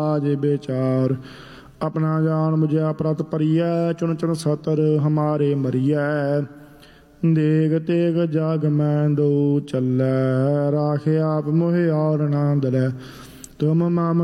जे बेचार अपना जान मुझे प्रत परिय चुन चुन सतर हमारे मरिय देग तेग जाग मैं दो चल राखे आप मोहे और ना दलै तुम माम